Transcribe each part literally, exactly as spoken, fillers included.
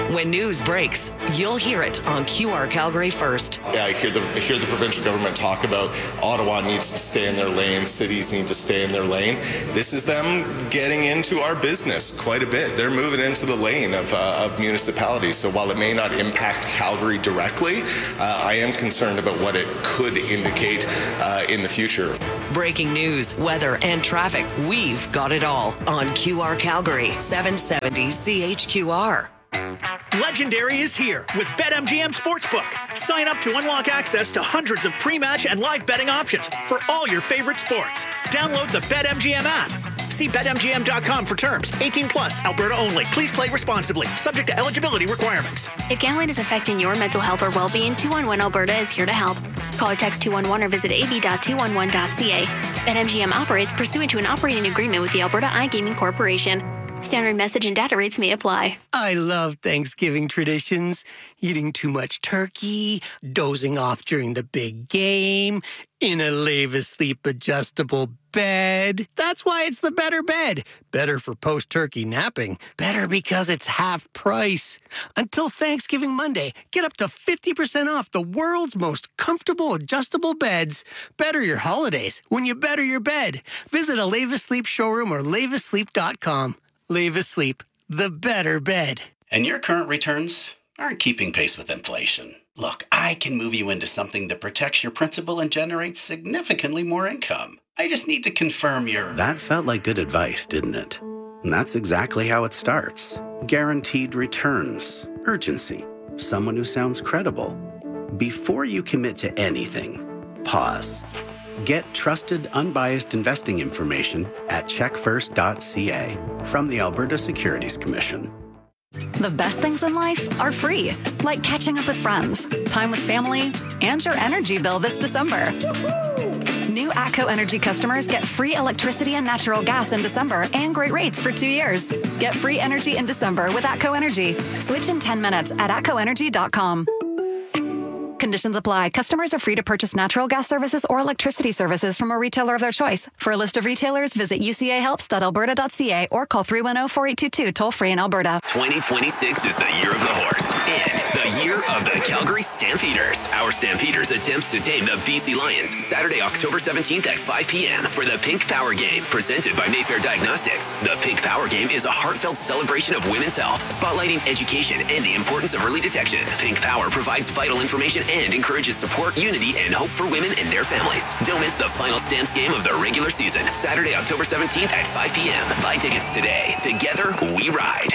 When news breaks, you'll hear it on Q R Calgary first. Yeah, I hear the I hear the provincial government talk about Ottawa needs to stay in their lane, cities need to stay in their lane. This is them getting into our business quite a bit. They're moving into the lane of, uh, of municipalities. So while it may not impact Calgary directly, uh, I am concerned about what it could indicate uh, in the future. Breaking news, weather, and traffic. We've got it all on Q R Calgary, seven seventy C H Q R. Legendary is here with BetMGM Sportsbook. Sign up to unlock access to hundreds of pre-match and live betting options for all your favorite sports. Download the BetMGM app. See Bet M G M dot com for terms. eighteen plus, Alberta only. Please play responsibly. Subject to eligibility requirements. If gambling is affecting your mental health or well-being, two one one Alberta is here to help. Call or text two one one or visit a b dot two one one dot c a. BetMGM operates pursuant to an operating agreement with the Alberta iGaming Corporation. Standard message and data rates may apply. I love Thanksgiving traditions. Eating too much turkey, dozing off during the big game, in a Lave-Asleep adjustable bed. That's why it's the better bed. Better for post-turkey napping. Better because it's half price. Until Thanksgiving Monday, get up to fifty percent off the world's most comfortable adjustable beds. Better your holidays when you better your bed. Visit a Lave-Asleep showroom or lave asleep dot com. Lave-Asleep, the better bed. And your current returns aren't keeping pace with inflation. Look, I can move you into something that protects your principal and generates significantly more income. I just need to confirm your... That felt like good advice, didn't it? And that's exactly how it starts. Guaranteed returns. Urgency. Someone who sounds credible. Before you commit to anything, pause. Get trusted, unbiased investing information at check first dot c a from the Alberta Securities Commission. The best things in life are free, like catching up with friends, time with family, and your energy bill this December. New ATCO Energy customers get free electricity and natural gas in December and great rates for two years. Get free energy in December with ATCO Energy. Switch in ten minutes at atco energy dot com. Conditions apply. Customers are free to purchase natural gas services or electricity services from a retailer of their choice. For a list of retailers, visit u c a helps dot alberta dot c a or call three one zero, four eight two two toll free in Alberta. twenty twenty-six is the year of the horse and the year of the Calgary Stampeders. Our Stampeders attempts to tame the B C Lions Saturday, October seventeenth at five p.m. for the Pink Power Game, presented by Mayfair Diagnostics. The Pink Power Game is a heartfelt celebration of women's health, spotlighting education and the importance of early detection. Pink Power provides vital information and encourages support, unity, and hope for women and their families. Don't miss the final Stamps game of the regular season, Saturday, October seventeenth at five p.m. Buy tickets today. Together, we ride.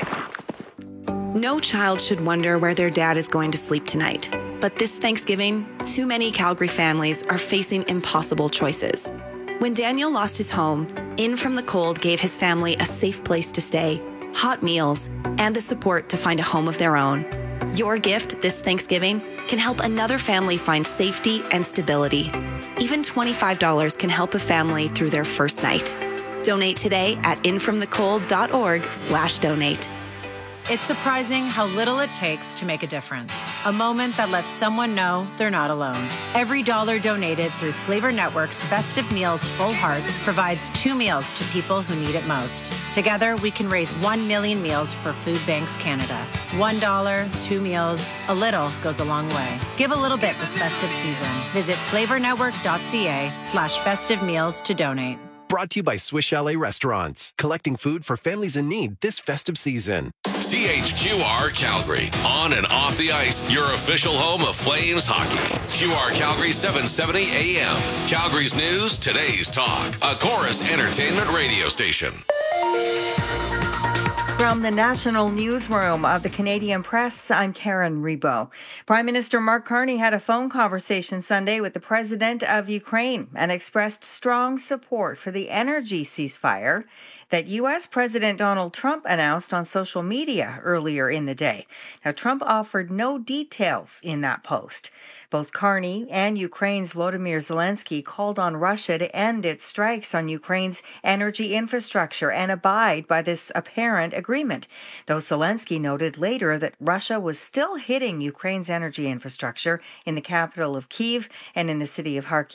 No child should wonder where their dad is going to sleep tonight. But this Thanksgiving, too many Calgary families are facing impossible choices. When Daniel lost his home, In From the Cold gave his family a safe place to stay, hot meals, and the support to find a home of their own. Your gift this Thanksgiving can help another family find safety and stability. Even twenty-five dollars can help a family through their first night. Donate today at infromthecold.org slash donate. It's surprising how little it takes to make a difference. A moment that lets someone know they're not alone. Every dollar donated through Flavor Network's Festive Meals Full Hearts provides two meals to people who need it most. Together, we can raise one million meals for Food Banks Canada. One dollar, two meals, a little goes a long way. Give a little bit this festive season. Visit flavornetwork.ca slash festive meals to donate. Brought to you by Swiss Chalet Restaurants, collecting food for families in need this festive season. C H Q R Calgary, on and off the ice, your official home of Flames hockey. Q R Calgary seven seventy A M. Calgary's news, today's talk. A Chorus Entertainment radio station. From the National Newsroom of the Canadian Press, I'm Karen Rebo. Prime Minister Mark Carney had a phone conversation Sunday with the President of Ukraine and expressed strong support for the energy ceasefire that U S. President Donald Trump announced on social media earlier in the day. Now, Trump offered no details in that post. Both Carney and Ukraine's Volodymyr Zelensky called on Russia to end its strikes on Ukraine's energy infrastructure and abide by this apparent agreement, though Zelensky noted later that Russia was still hitting Ukraine's energy infrastructure in the capital of Kyiv and in the city of Kharkiv.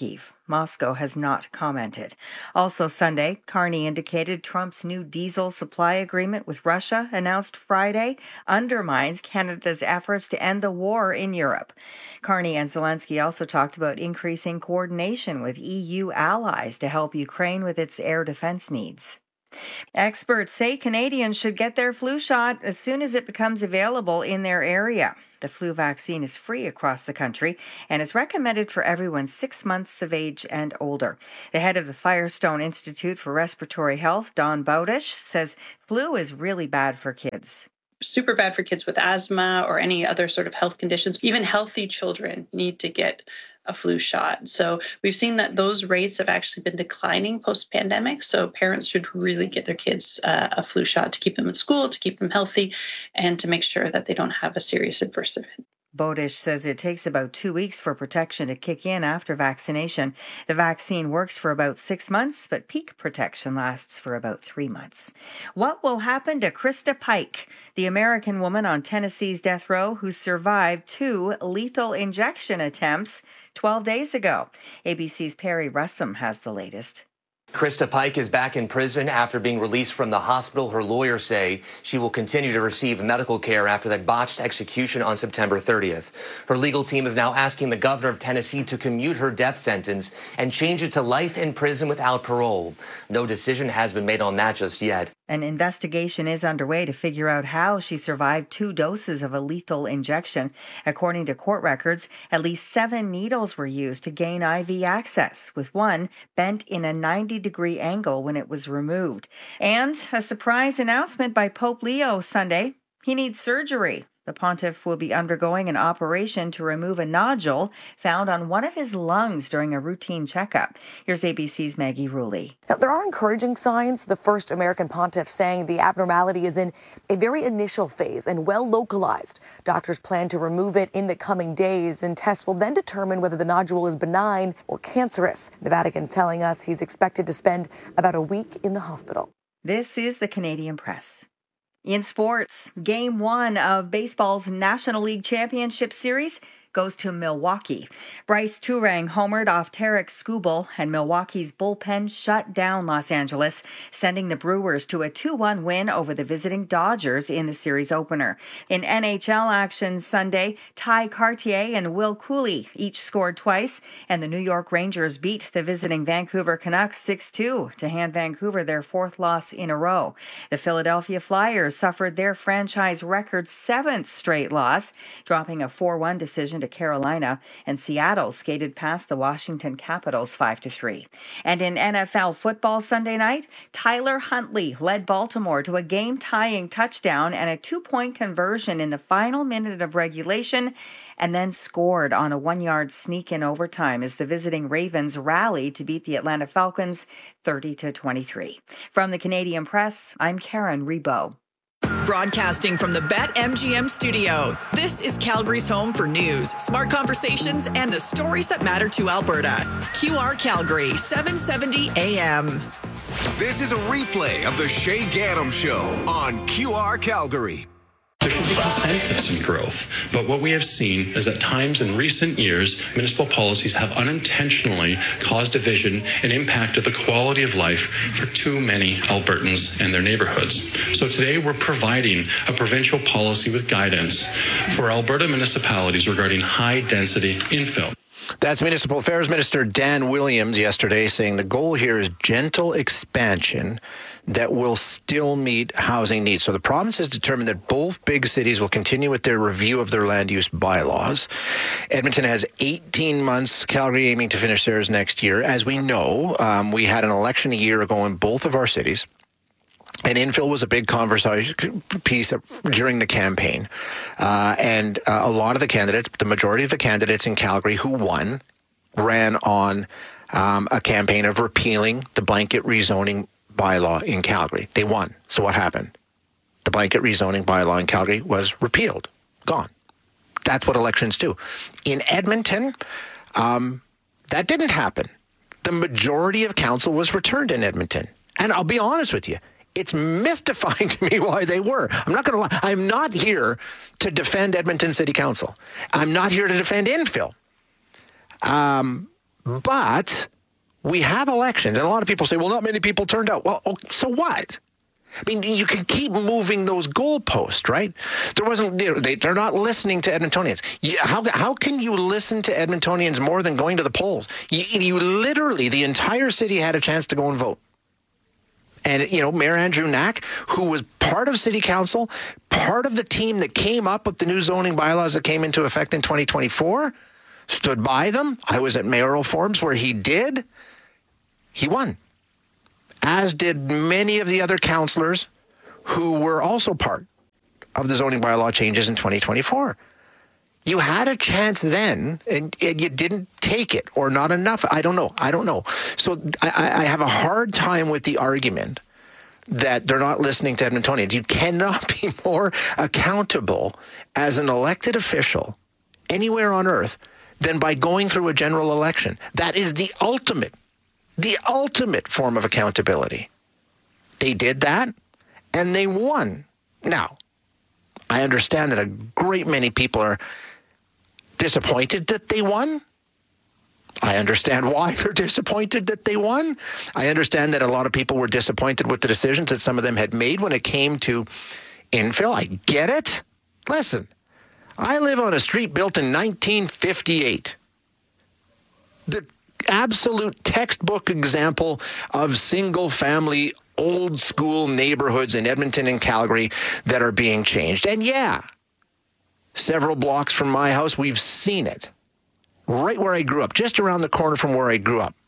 Moscow has not commented. Also Sunday, Carney indicated Trump's new diesel supply agreement with Russia, announced Friday, undermines Canada's efforts to end the war in Europe. Carney and Zelensky also talked about increasing coordination with E U allies to help Ukraine with its air defense needs. Experts say Canadians should get their flu shot as soon as it becomes available in their area. The flu vaccine is free across the country and is recommended for everyone six months of age and older. The head of the Firestone Institute for Respiratory Health, Dawn Bowdish, says flu is really bad for kids. Super bad for kids with asthma or any other sort of health conditions. Even healthy children need to get a flu shot. So we've seen that those rates have actually been declining post-pandemic. So parents should really get their kids uh, a flu shot to keep them in school, to keep them healthy, and to make sure that they don't have a serious adverse event. Bowdish says it takes about two weeks for protection to kick in after vaccination. The vaccine works for about six months, but peak protection lasts for about three months. What will happen to Krista Pike, the American woman on Tennessee's death row who survived two lethal injection attempts twelve days ago? A B C's Perry Russum has the latest. Krista Pike is back in prison after being released from the hospital. Her lawyers say she will continue to receive medical care after that botched execution on September thirtieth. Her legal team is now asking the governor of Tennessee to commute her death sentence and change it to life in prison without parole. No decision has been made on that just yet. An investigation is underway to figure out how she survived two doses of a lethal injection. According to court records, at least seven needles were used to gain I V access, with one bent in a ninety degree angle when it was removed. And a surprise announcement by Pope Leo Sunday. He needs surgery. The pontiff will be undergoing an operation to remove a nodule found on one of his lungs during a routine checkup. Here's A B C's Maggie Ruley. Now, there are encouraging signs. The first American pontiff saying the abnormality is in a very initial phase and well localized. Doctors plan to remove it in the coming days, and tests will then determine whether the nodule is benign or cancerous. The Vatican's telling us he's expected to spend about a week in the hospital. This is the Canadian Press. In sports, game one of baseball's National League Championship Series goes to Milwaukee. Bryce Turang homered off Tarek Skubal, and Milwaukee's bullpen shut down Los Angeles, sending the Brewers to a two one win over the visiting Dodgers in the series opener. In N H L action Sunday, Ty Cartier and Will Cooley each scored twice, and the New York Rangers beat the visiting Vancouver Canucks six two to hand Vancouver their fourth loss in a row. The Philadelphia Flyers suffered their franchise record seventh straight loss, dropping a four one decision to Carolina, and Seattle skated past the Washington Capitals five to three. And in N F L football Sunday night, Tyler Huntley led Baltimore to a game-tying touchdown and a two-point conversion in the final minute of regulation, and then scored on a one-yard sneak in overtime as the visiting Ravens rallied to beat the Atlanta Falcons thirty to twenty-three. From the Canadian Press, I'm Karen Rebo. Broadcasting from the BetMGM studio, this is Calgary's home for news, smart conversations, and the stories that matter to Alberta. Q R Calgary, seven seventy A M. This is a replay of the Shay Gaddam Show on Q R Calgary. There should be consensus in growth, but what we have seen is at times in recent years, municipal policies have unintentionally caused division and impacted the quality of life for too many Albertans and their neighborhoods. So today we're providing a provincial policy with guidance for Alberta municipalities regarding high-density infill. That's Municipal Affairs Minister Dan Williams yesterday saying the goal here is gentle expansion that will still meet housing needs. So the province has determined that both big cities will continue with their review of their land use bylaws. Edmonton has eighteen months, Calgary aiming to finish theirs next year. As we know, um, we had an election a year ago in both of our cities. And infill was a big conversation piece during the campaign. Uh, and uh, a lot of the candidates, the majority of the candidates in Calgary who won, ran on um, a campaign of repealing the blanket rezoning bylaw in Calgary. They won. So what happened? The blanket rezoning bylaw in Calgary was repealed. Gone. That's what elections do. In Edmonton, um, that didn't happen. The majority of council was returned in Edmonton. And I'll be honest with you, it's mystifying to me why they were. I'm not going to lie. I'm not here to defend Edmonton City Council. I'm not here to defend infill. Um, but We have elections, and a lot of people say, well, not many people turned out. Well, so what? I mean, you can keep moving those goalposts, right? There wasn't, they, they're not listening to Edmontonians. You, how, how can you listen to Edmontonians more than going to the polls? You, you literally, the entire city had a chance to go and vote. And, you know, Mayor Andrew Knack, who was part of city council, part of the team that came up with the new zoning bylaws that came into effect in twenty twenty-four, stood by them. I was at mayoral forums where he did. He won. As did many of the other councillors who were also part of the zoning bylaw changes in twenty twenty-four. You had a chance then, and, and you didn't take it, or not enough. I don't know. I don't know. So I, I have a hard time with the argument that they're not listening to Edmontonians. You cannot be more accountable as an elected official anywhere on earth than by going through a general election. That is the ultimate, the ultimate form of accountability. They did that, and they won. Now, I understand that a great many people are disappointed that they won. I understand why they're disappointed that they won. I understand that a lot of people were disappointed with the decisions that some of them had made when it came to infill. I get it. Listen, I live on a street built in nineteen fifty-eight. The absolute textbook example of single-family, old-school neighborhoods in Edmonton and Calgary that are being changed. And yeah, several blocks from my house, we've seen it. Right where I grew up, just around the corner from where I grew up.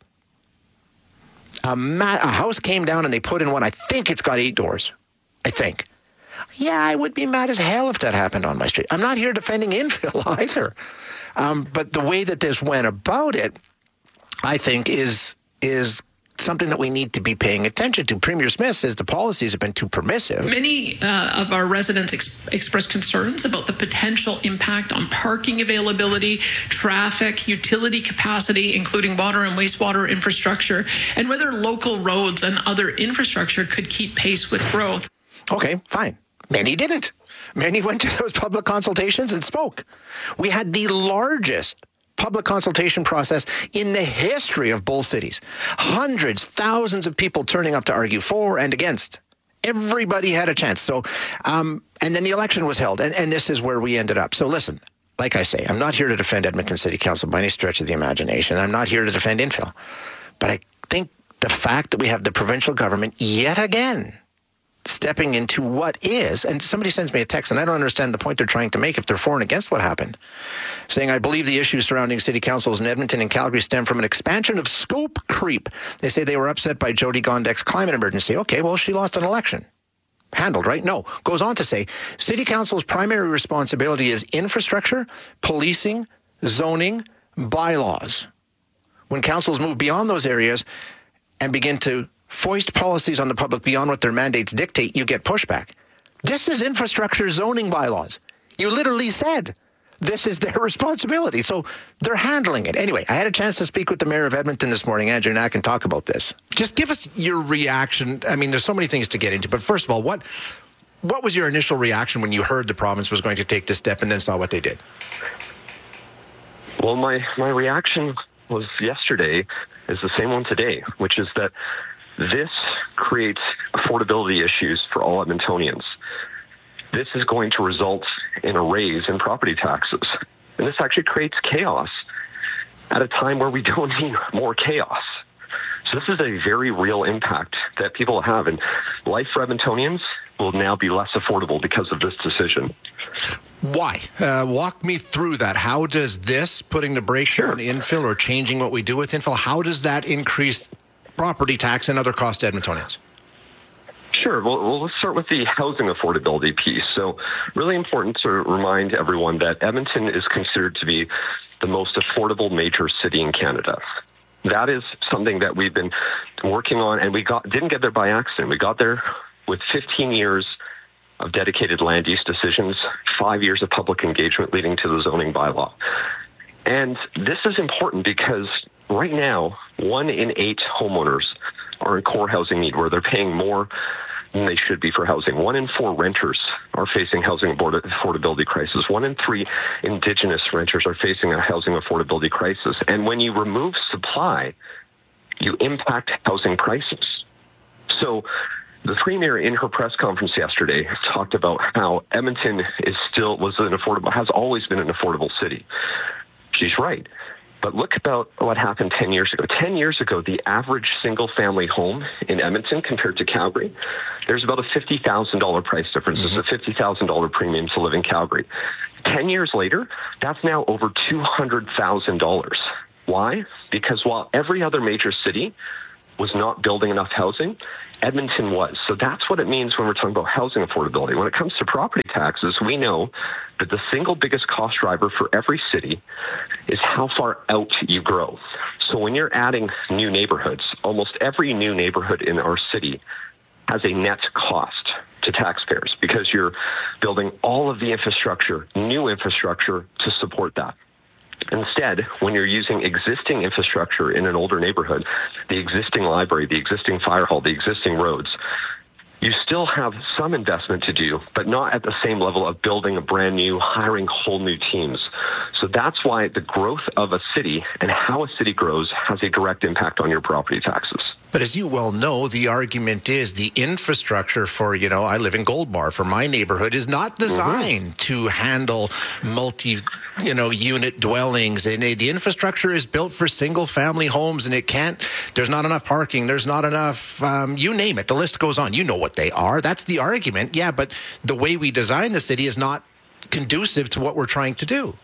A, ma- a house came down and they put in one. I think it's got eight doors. I think. Yeah, I would be mad as hell if that happened on my street. I'm not here defending infill either. Um, but the way that this went about it, I think, is is something that we need to be paying attention to. Premier Smith says the policies have been too permissive. Many uh, of our residents ex- expressed concerns about the potential impact on parking availability, traffic, utility capacity, including water and wastewater infrastructure, and whether local roads and other infrastructure could keep pace with growth. Okay, fine. Many didn't. Many went to those public consultations and spoke. We had the largest public consultation process in the history of both cities. Hundreds, thousands of people turning up to argue for and against. Everybody had a chance. So, um, and then the election was held, and, and this is where we ended up. So listen, like I say, I'm not here to defend Edmonton City Council by any stretch of the imagination. I'm not here to defend infill. But I think the fact that we have the provincial government yet again stepping into what is, and somebody sends me a text, and I don't understand the point they're trying to make if they're for and against what happened, saying, I believe the issues surrounding city councils in Edmonton and Calgary stem from an expansion of scope creep. They say they were upset by Jody Gondek's climate emergency. Okay, well, she lost an election. Handled, right? No. Goes on to say, city council's primary responsibility is infrastructure, policing, zoning, bylaws. When councils move beyond those areas and begin to foist policies on the public beyond what their mandates dictate, you get pushback. This is infrastructure zoning bylaws. You literally said this is their responsibility. So they're handling it. Anyway, I had a chance to speak with the mayor of Edmonton this morning, Andrew Knack, and talk about this. Just give us your reaction. I mean, there's so many things to get into, but first of all, what what was your initial reaction when you heard the province was going to take this step and then saw what they did? Well, my, my reaction was yesterday is the same one today, which is that this creates affordability issues for all Edmontonians. This is going to result in a raise in property taxes. And this actually creates chaos at a time where we don't need more chaos. So this is a very real impact that people have. And life for Edmontonians will now be less affordable because of this decision. Why? Uh, walk me through that. How does this, putting the brakes sure. on infill or changing what we do with infill, how does that increase property tax and other costs to Edmontonians? Sure. Well, well, let's start with the housing affordability piece. So really important to remind everyone that Edmonton is considered to be the most affordable major city in Canada. That is something that we've been working on, and we got didn't get there by accident. We got there with fifteen years of dedicated land use decisions, five years of public engagement leading to the zoning bylaw. And this is important because right now, one in eight homeowners are in core housing need where they're paying more than they should be for housing. One in four renters are facing housing affordability crisis. One in three Indigenous renters are facing a housing affordability crisis. And when you remove supply, you impact housing prices. So the Premier in her press conference yesterday talked about how Edmonton is still was an affordable, has always been an affordable city. She's right. But look about what happened ten years ago. ten years ago, the average single-family home in Edmonton compared to Calgary, there's about a fifty thousand dollars price difference. Mm-hmm. There's a fifty thousand dollars premium to live in Calgary. ten years later, that's now over two hundred thousand dollars. Why? Because while every other major city was not building enough housing, Edmonton was. So that's what it means when we're talking about housing affordability. When it comes to property taxes, we know that the single biggest cost driver for every city is how far out you grow. So when you're adding new neighborhoods, almost every new neighborhood in our city has a net cost to taxpayers because you're building all of the infrastructure, new infrastructure to support that. Instead, when you're using existing infrastructure in an older neighborhood, the existing library, the existing fire hall, the existing roads, you still have some investment to do, but not at the same level of building a brand new, hiring whole new teams. So that's why the growth of a city and how a city grows has a direct impact on your property taxes. But as you well know, the argument is the infrastructure for, you know, I live in Gold Bar, for my neighborhood is not designed mm-hmm. to handle multi, you know, unit dwellings. And the infrastructure is built for single family homes and it can't, there's not enough parking. There's not enough, um, you name it. The list goes on. You know what they are. That's the argument. Yeah, but the way we design the city is not conducive to what we're trying to do.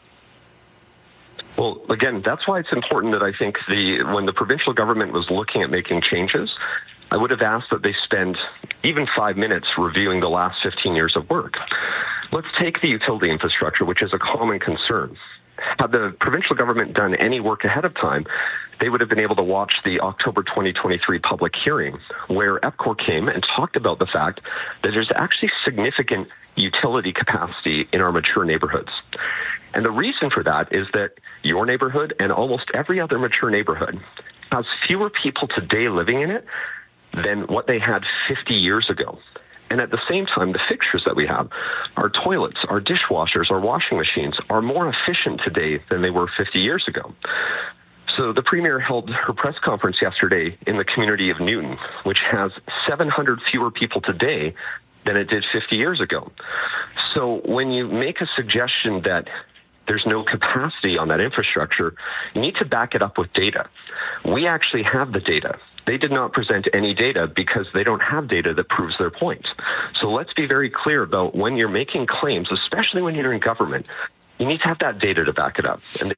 Well, again, that's why it's important that I think the when the provincial government was looking at making changes, I would have asked that they spend even five minutes reviewing the last fifteen years of work. Let's take the utility infrastructure, which is a common concern. Had the provincial government done any work ahead of time, they would have been able to watch the October twenty twenty-three public hearing where EPCOR came and talked about the fact that there's actually significant utility capacity in our mature neighborhoods. And the reason for that is that your neighborhood and almost every other mature neighborhood has fewer people today living in it than what they had fifty years ago. And at the same time, the fixtures that we have, our toilets, our dishwashers, our washing machines are more efficient today than they were fifty years ago. So the Premier held her press conference yesterday in the community of Newton, which has seven hundred fewer people today than it did fifty years ago. So when you make a suggestion that there's no capacity on that infrastructure, you need to back it up with data. We actually have the data. They did not present any data because they don't have data that proves their point. So let's be very clear about when you're making claims, especially when you're in government, you need to have that data to back it up. And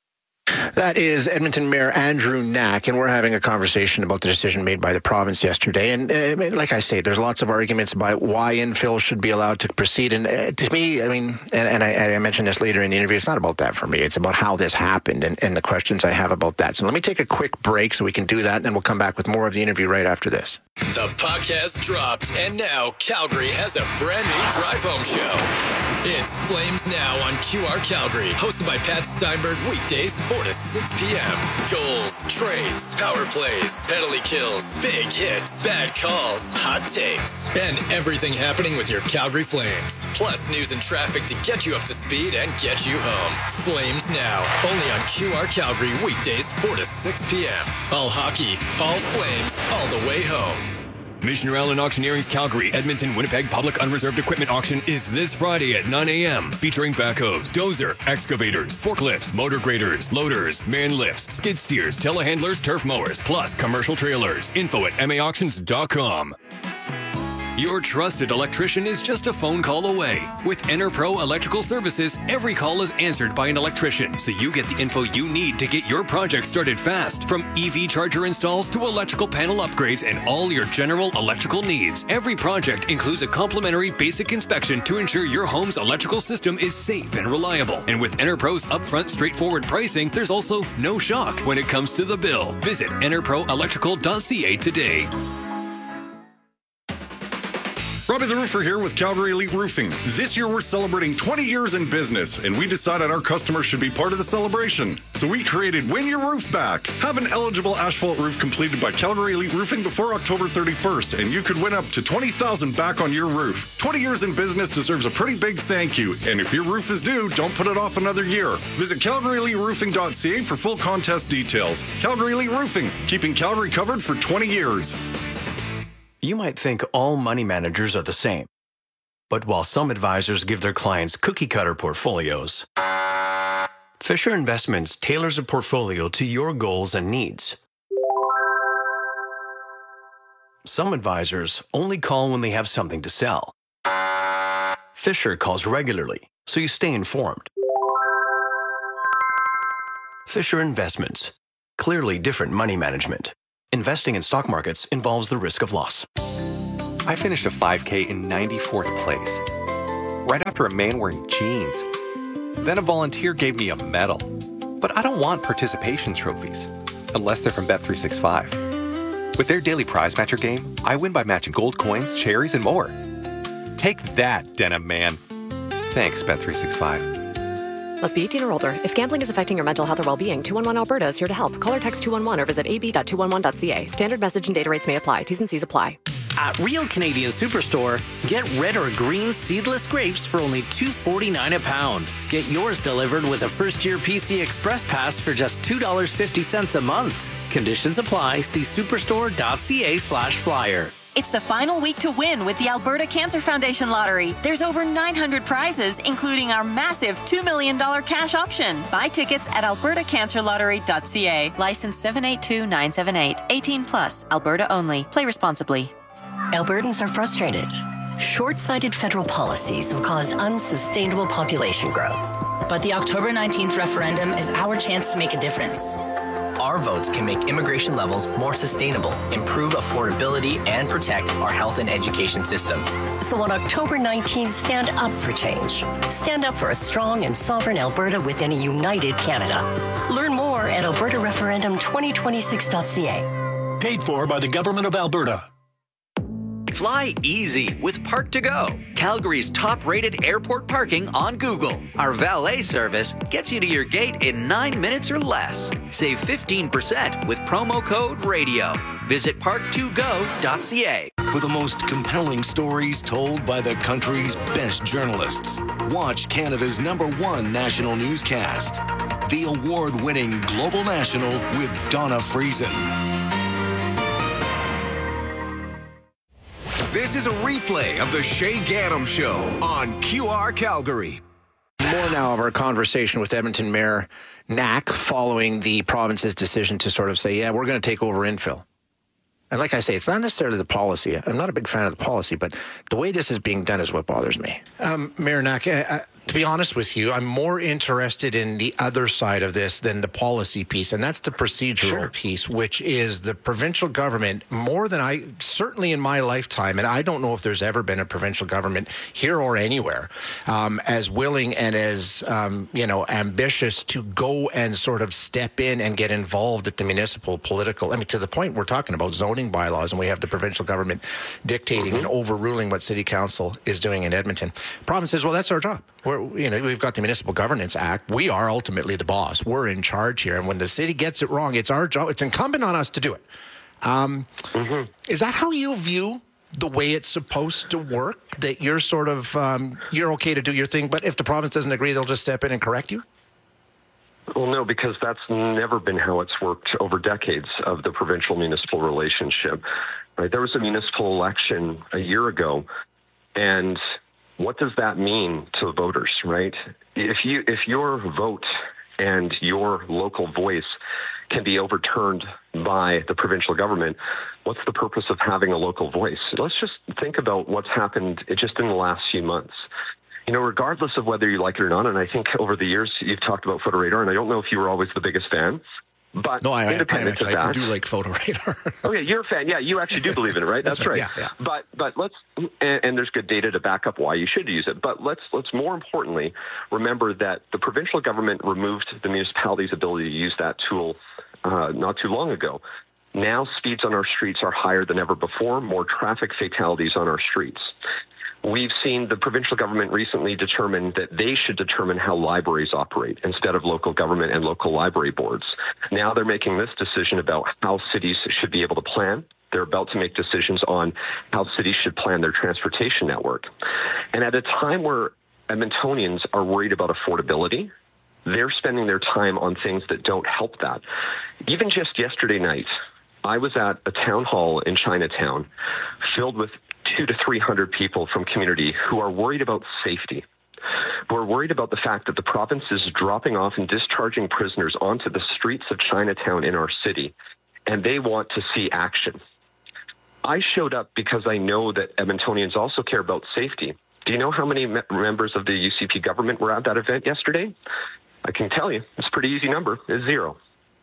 That is Edmonton Mayor Andrew Knack, and we're having a conversation about the decision made by the province yesterday. And uh, like I say, there's lots of arguments about why infill should be allowed to proceed. And uh, to me, I mean, and, and, I, and I mentioned this later in the interview, it's not about that for me. It's about how this happened and, and the questions I have about that. So let me take a quick break so we can do that, and then we'll come back with more of the interview right after this. The podcast dropped, and now Calgary has a brand new drive home show. It's Flames Now on Q R Calgary, hosted by Pat Steinberg, weekdays four to six p.m. Goals, trades, power plays, penalty kills, big hits, bad calls, hot takes, and everything happening with your Calgary Flames. Plus news and traffic to get you up to speed and get you home. Flames Now, only on Q R Calgary, weekdays four to six p.m. All hockey, all Flames, all the way home. Missioner Allen Auctioneering's Calgary, Edmonton, Winnipeg Public Unreserved Equipment Auction is this Friday at nine a.m. featuring backhoes, dozer, excavators, forklifts, motor graders, loaders, man lifts, skid steers, telehandlers, turf mowers, plus commercial trailers. Info at m a auctions dot com. Your trusted electrician is just a phone call away. With EnerPro Electrical Services, every call is answered by an electrician, so you get the info you need to get your project started fast. From E V charger installs to electrical panel upgrades and all your general electrical needs. Every project includes a complimentary basic inspection to ensure your home's electrical system is safe and reliable. And with EnerPro's upfront straightforward pricing, there's also no shock when it comes to the bill. Visit ener pro electrical dot c a today. Robbie the Roofer here with Calgary Elite Roofing. This year we're celebrating twenty years in business, and we decided our customers should be part of the celebration. So we created Win Your Roof Back. Have an eligible asphalt roof completed by Calgary Elite Roofing before October thirty-first, and you could win up to twenty thousand dollars back on your roof. twenty years in business deserves a pretty big thank you, and if your roof is due, don't put it off another year. Visit calgary elite roofing dot c a for full contest details. Calgary Elite Roofing, keeping Calgary covered for twenty years. You might think all money managers are the same. But while some advisors give their clients cookie-cutter portfolios, Fisher Investments tailors a portfolio to your goals and needs. Some advisors only call when they have something to sell. Fisher calls regularly, so you stay informed. Fisher Investments. Clearly different money management. Investing in stock markets involves the risk of loss. I finished a five K in ninety-fourth place, right after a man wearing jeans. Then a volunteer gave me a medal. But I don't want participation trophies, unless they're from Bet three sixty-five. With their daily prize matcher game, I win by matching gold coins, cherries, and more. Take that, Denim Man. Thanks, Bet three sixty-five. Must be eighteen or older. If gambling is affecting your mental health or well-being, two one one Alberta is here to help. Call or text two one one or visit a b dot two one one dot c a. Standard message and data rates may apply. T's and C's apply. At Real Canadian Superstore, get red or green seedless grapes for only two forty-nine a pound. Get yours delivered with a first-year P C Express Pass for just two dollars and fifty cents a month. Conditions apply. See superstore dot c a slash flyer. It's the final week to win with the Alberta Cancer Foundation Lottery. There's over nine hundred prizes, including our massive two million dollars cash option. Buy tickets at alberta cancer lottery dot c a. License seven eight two nine seven eight. eighteen plus. Alberta only. Play responsibly. Albertans are frustrated. Short-sighted federal policies have caused unsustainable population growth. But the October nineteenth referendum is our chance to make a difference. Our votes can make immigration levels more sustainable, improve affordability, and protect our health and education systems. So on October nineteenth, stand up for change. Stand up for a strong and sovereign Alberta within a united Canada. Learn more at alberta referendum twenty twenty-six dot c a. Paid for by the Government of Alberta. Fly easy with Park to Go, Calgary's top-rated airport parking on Google. Our valet service gets you to your gate in nine minutes or less. Save fifteen percent with promo code RADIO. Visit park to go dot c a. For the most compelling stories told by the country's best journalists, watch Canada's number one national newscast, the award-winning Global National with Donna Friesen. This is a replay of the Shay Gaddam Show on Q R Calgary. More now of our conversation with Edmonton Mayor Knack following the province's decision to sort of say, yeah, we're going to take over infill. And like I say, it's not necessarily the policy. I'm not a big fan of the policy, but the way this is being done is what bothers me. Um, Mayor Knack, I, I, to be honest with you, I'm more interested in the other side of this than the policy piece, and that's the procedural sure. piece, which is the provincial government, more than I, certainly in my lifetime, and I don't know if there's ever been a provincial government here or anywhere, um, as willing and as, um, you know, ambitious to go and sort of step in and get involved at the municipal political, I mean, to the point we're talking about zoning bylaws, and we have the provincial government dictating mm-hmm. and overruling what city council is doing in Edmonton. Province says, well, that's our job. We're, you know, we've got the Municipal Governance Act. We are ultimately the boss. We're in charge here. And when the city gets it wrong, it's our job. It's incumbent on us to do it. Um, mm-hmm. Is that how you view the way it's supposed to work? That you're sort of, um, you're okay to do your thing, but if the province doesn't agree, they'll just step in and correct you? Well, no, because that's never been how it's worked over decades of the provincial-municipal relationship. Right? There was a municipal election a year ago, and what does that mean to voters, right? If you if your vote and your local voice can be overturned by the provincial government, what's the purpose of having a local voice? Let's just think about what's happened just in the last few months. You know, regardless of whether you like it or not, and I think over the years you've talked about Photo Radar, and I don't know if you were always the biggest fan, but no, I, independent I, I, of that, I do like Photo Radar. Oh yeah, you're a fan. Yeah, you actually do believe in it, right? That's, That's right. right. Yeah, yeah. But but let's and, and there's good data to back up why you should use it. But let's let's more importantly remember that the provincial government removed the municipality's ability to use that tool uh, not too long ago. Now speeds on our streets are higher than ever before, more traffic fatalities on our streets. We've seen the provincial government recently determine that they should determine how libraries operate instead of local government and local library boards. Now they're making this decision about how cities should be able to plan. They're about to make decisions on how cities should plan their transportation network. And at a time where Edmontonians are worried about affordability, they're spending their time on things that don't help that. Even just yesterday night, I was at a town hall in Chinatown filled with two to three hundred people from community who are worried about safety, who are worried about the fact that the province is dropping off and discharging prisoners onto the streets of Chinatown in our city, and they want to see action. I showed up because I know that Edmontonians also care about safety. Do you know how many me- members of the U C P government were at that event yesterday? I can tell you, it's a pretty easy number, it's zero.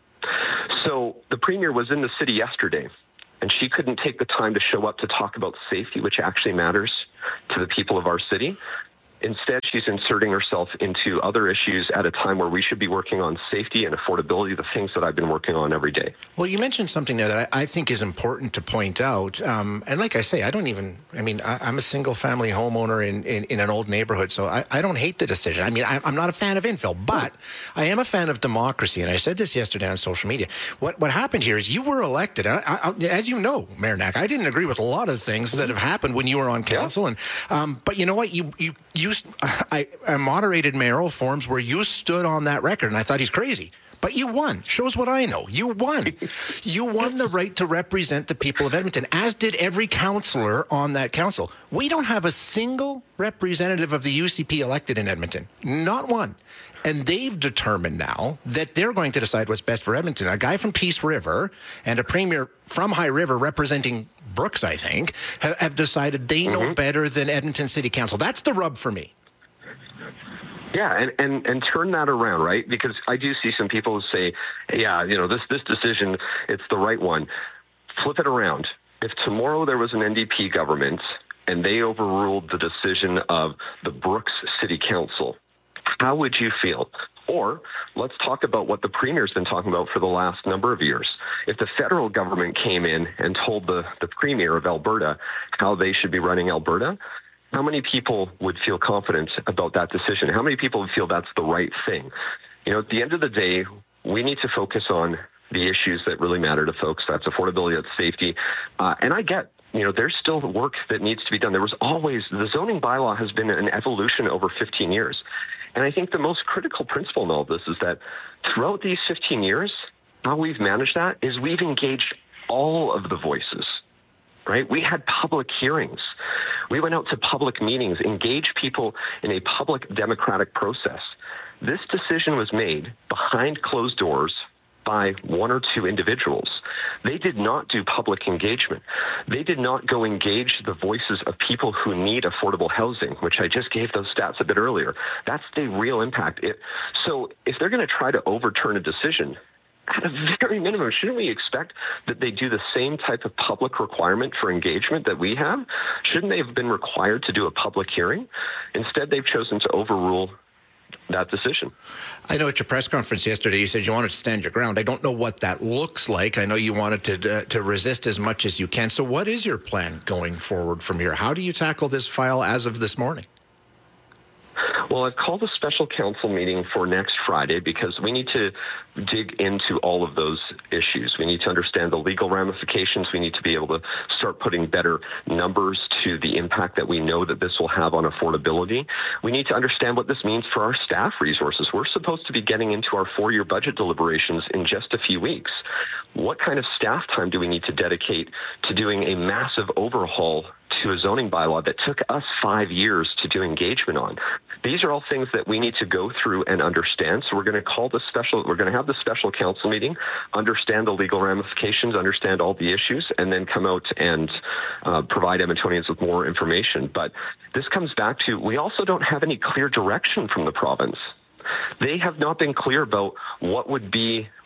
So the premier was in the city yesterday, and she couldn't take the time to show up to talk about safety, which actually matters to the people of our city. Instead, she's inserting herself into other issues at a time where we should be working on safety and affordability, the things that I've been working on every day. Well, you mentioned something there that I, I think is important to point out. Um, and like I say, I don't even, I mean, I, I'm a single family homeowner in, in, in an old neighborhood, so I, I don't hate the decision. I mean, I, I'm not a fan of infill, but I am a fan of democracy. And I said this yesterday on social media. What what happened here is you were elected. I, I, as you know, Mayor Knack, I didn't agree with a lot of things that have happened when you were on council. Yeah. And um, But you know what? You, you, you I, I moderated mayoral forums where you stood on that record, and I thought he's crazy. But you won. Shows what I know. You won. You won the right to represent the people of Edmonton, as did every councillor on that council. We don't have a single representative of the U C P elected in Edmonton. Not one. And they've determined now that they're going to decide what's best for Edmonton. A guy from Peace River and a premier from High River representing Brooks, I think, have, have decided they know mm-hmm. better than Edmonton City Council. That's the rub for me. Yeah, and, and, and turn that around, right? Because I do see some people say, yeah, you know, this, this decision, it's the right one. Flip it around. If tomorrow there was an N D P government and they overruled the decision of the Brooks City Council, how would you feel? Or let's talk about what the premier's been talking about for the last number of years. If the federal government came in and told the, the premier of Alberta how they should be running Alberta, how many people would feel confident about that decision? How many people would feel that's the right thing? You know, at the end of the day, we need to focus on the issues that really matter to folks. That's affordability, that's safety. Uh, and I get, you know, there's still work that needs to be done. There was always, the zoning bylaw has been an evolution over fifteen years. And I think the most critical principle in all of this is that throughout these fifteen years, how we've managed that is we've engaged all of the voices, right? We had public hearings. We went out to public meetings, engaged people in a public democratic process. This decision was made behind closed doors by one or two individuals. They did not do public engagement. They did not go engage the voices of people who need affordable housing, which I just gave those stats a bit earlier. That's the real impact. It, so if they're going to try to overturn a decision, at a very minimum, shouldn't we expect that they do the same type of public requirement for engagement that we have? Shouldn't they have been required to do a public hearing? Instead, they've chosen to overrule that decision. I know at your press conference yesterday, you said you wanted to stand your ground. I don't know what that looks like. I know you wanted to uh, to resist as much as you can. So what is your plan going forward from here? How do you tackle this file as of this morning? Well, I've called a special council meeting for next Friday because we need to dig into all of those issues. We need to understand the legal ramifications. We need to be able to start putting better numbers to the impact that we know that this will have on affordability. We need to understand what this means for our staff resources. We're supposed to be getting into our four-year budget deliberations in just a few weeks. What kind of staff time do we need to dedicate to doing a massive overhaul to a zoning bylaw that took us five years to do engagement on? These are all things that we need to go through and understand. So we're going to call the special, we're going to have the special council meeting, understand the legal ramifications, understand all the issues, and then come out and uh, provide Edmontonians with more information. But this comes back to, we also don't have any clear direction from the province. They have not been clear about what would be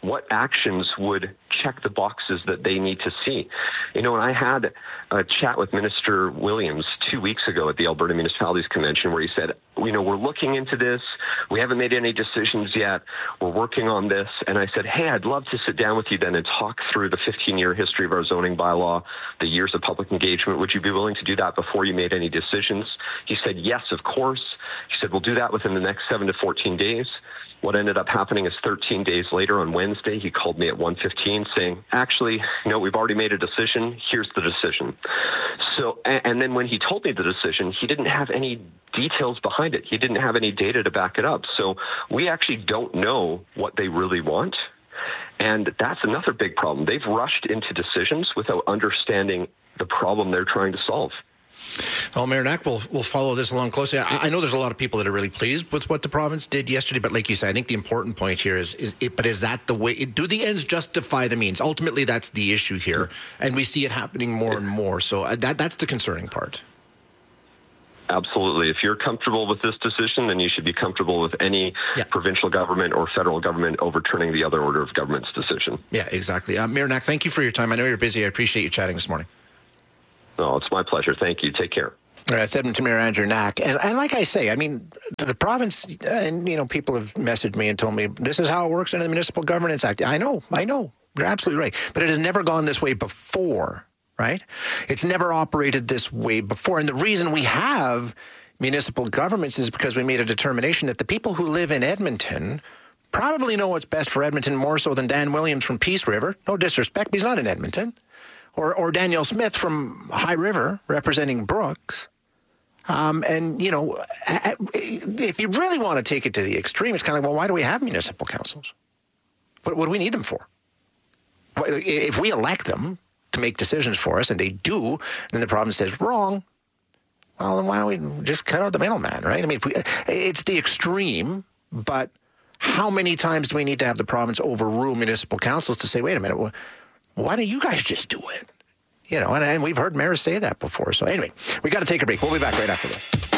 what actions would check the boxes that they need to see. You know, and I had a chat with Minister Williams two weeks ago at the Alberta Municipalities Convention where he said, you know, we're looking into this. We haven't made any decisions yet. We're working on this. And I said, hey, I'd love to sit down with you then and talk through the fifteen-year history of our zoning bylaw, the years of public engagement. Would you be willing to do that before you made any decisions? He said, yes, of course. He said, we'll do that within the next seven to fourteen days. What ended up happening is thirteen days later on Wednesday, he called me at one fifteen saying, actually, you know, we've already made a decision. Here's the decision. So, and then when he told me the decision, he didn't have any details behind it. He didn't have any data to back it up. So we actually don't know what they really want. And that's another big problem. They've rushed into decisions without understanding the problem they're trying to solve. Well, Mayor Knack will will follow this along closely. I, I know there's a lot of people that are really pleased with what the province did yesterday, but like you said, I think the important point here is, is it, but is that the way, do the ends justify the means? Ultimately, that's the issue here, and we see it happening more and more. So uh, that that's the concerning part. Absolutely. If you're comfortable with this decision, then you should be comfortable with any yeah. provincial government or federal government overturning the other order of government's decision. Yeah, exactly. Uh, Mayor Knack, thank you for your time. I know you're busy. I appreciate you chatting this morning. Oh, it's my pleasure. Thank you. Take care. All right, it's Edmonton Mayor Andrew Knack. And, and like I say, I mean, the province, and, you know, people have messaged me and told me this is how it works under the Municipal Governance Act. I know, I know. You're absolutely right. But it has never gone this way before, right? It's never operated this way before. And the reason we have municipal governments is because we made a determination that the people who live in Edmonton probably know what's best for Edmonton more so than Dan Williams from Peace River. No disrespect, but he's not in Edmonton. Or, or Danielle Smith from High River representing Brooks. Um, and, you know, if you really want to take it to the extreme, it's kind of like, well, why do we have municipal councils? What, what do we need them for? If we elect them to make decisions for us, and they do, and the province says wrong, well, then why don't we just cut out the middleman, right? I mean, if we, it's the extreme, but how many times do we need to have the province overrule municipal councils to say, wait a minute, why don't you guys just do it? You know, and, and we've heard mayors say that before. So anyway, we got to take a break. We'll be back right after this.